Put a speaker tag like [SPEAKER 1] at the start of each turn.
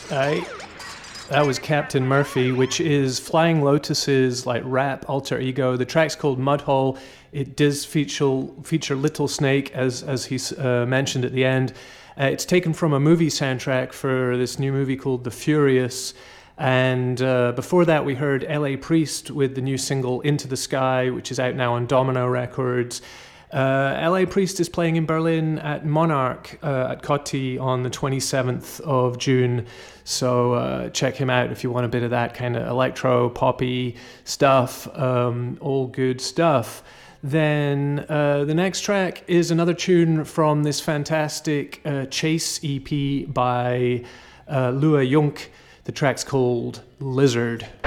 [SPEAKER 1] I That was Captain Murphy, which is Flying Lotus's like rap alter ego. The track's called Mudhole. It does feature Little Snake as he mentioned at the end. It's taken from a movie soundtrack for this new movie called The Furious. And before that, we heard L.A. Priest with the new single Into the Sky, which is out now on Domino Records. L.A. Priest is playing in Berlin at Monarch at Kotti on the 27th of June. So check him out if you want a bit of that kind of electro, poppy stuff, all good stuff. Then the next track is another tune from this fantastic Chase EP by Lua Junk. The track's called Lizard.